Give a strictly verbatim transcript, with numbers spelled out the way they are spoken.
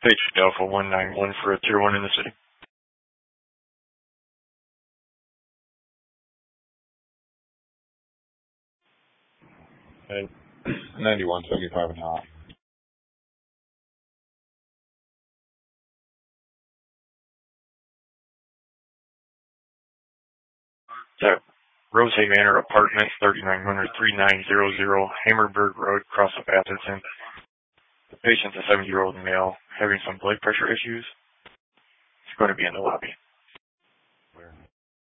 Patriot Alpha one nine one for a tier one in the city. And ninety-one seventy-five and a half. That Rosehay Manor Apartment, thirty-nine hundred, thirty-nine hundred Hammerberg Road, Cross up Atherton. The patient's a seventy-year-old male having some blood pressure issues. He's going to be in the lobby.